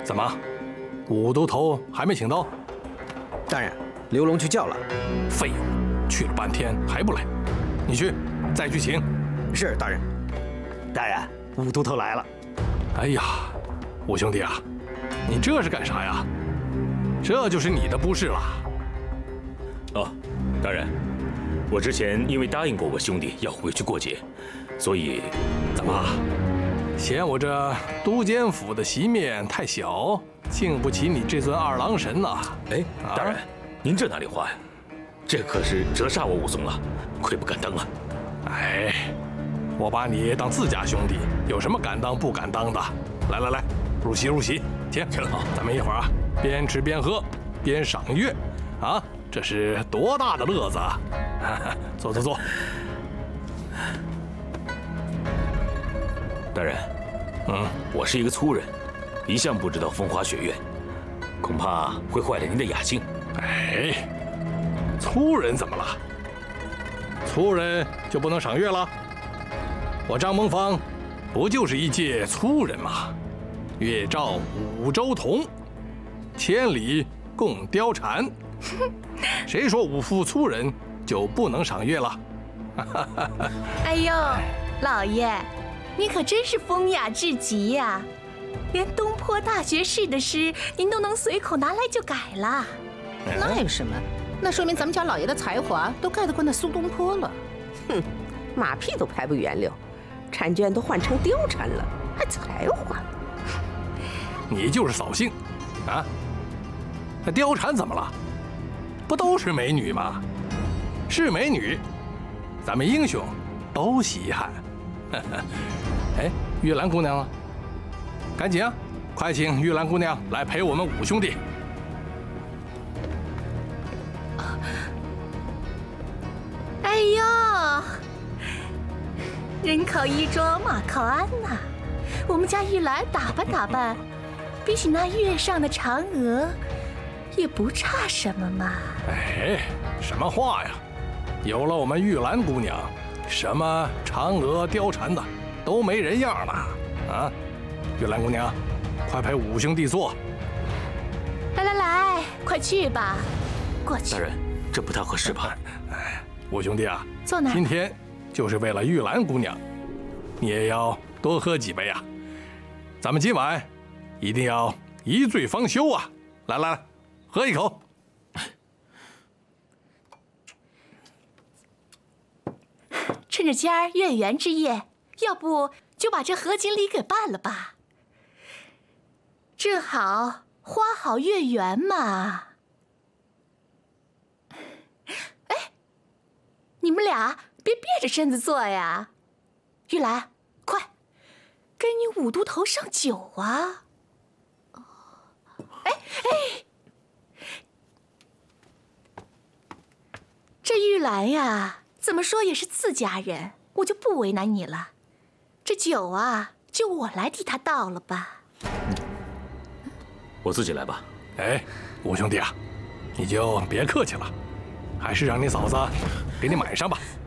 怎么，五都头还没请到？ 大人，刘龙去叫了。 废物，去了半天还不来，你去，再去请。 是大人。 大人，五都头来了。 哎呀，五兄弟啊，你这是干啥呀？这就是你的不是了。 哦，大人，我之前因为答应过我兄弟要回去过节，所以怎么嫌我这都监府的席面太小，敬不起你这尊二郎神呐？ 哎，大人，您这哪里话呀？这可是折煞我武松了，愧不敢当啊！ 哎，我把你当自家兄弟，有什么敢当不敢当的？来来来，入席入席，请。好，咱们一会儿啊，边吃边喝，边赏月，啊，这是多大的乐子啊！坐坐坐。 大人，我是一个粗人，一向不知道风花雪月，恐怕会坏了您的雅兴。 哎，粗人怎么了？粗人就不能赏月了？我张蒙方不就是一介粗人吗？月照五洲同，千里共貂蝉。谁说五夫粗人就不能赏月了？ 哎呦，老爷，你可真是风雅至极呀！连东坡大学士的诗，您都能随口拿来就改了。 那有什么？那说明咱们家老爷的才华都盖得过那苏东坡了。 哼，马屁都拍不圆溜，婵娟都换成貂蝉了，还才华？ 你就是扫兴，啊？那貂蝉怎么了？不都是美女吗？是美女，咱们英雄都稀罕。哎，玉兰姑娘啊，赶紧啊，快请玉兰姑娘来陪我们五兄弟。 哎呦，人靠衣装，马靠鞍呐！我们家玉兰打扮打扮，比起那月上的嫦娥，也不差什么嘛。 哎，什么话呀！有了我们玉兰姑娘，什么嫦娥、貂蝉的都没人样了啊！玉兰姑娘，快陪五兄弟坐。 来来来，快去吧，过去。 大人，这不太合适吧？ 哎，五兄弟啊， 坐哪儿？ 今天就是为了玉兰姑娘，你也要多喝几杯啊！咱们今晚一定要一醉方休啊！来来来，喝一口。 趁着今儿月圆之夜，要不就把这合卺礼给办了吧？正好花好月圆嘛。哎，你们俩别别着身子坐呀！玉兰，快，跟你五都头上酒啊！哎，这玉兰呀，怎么说也是自家人，我就不为难你了。这酒啊，就我来替他倒了吧。 我自己来吧。 哎，五兄弟啊，你就别客气了，还是让你嫂子给你买上吧。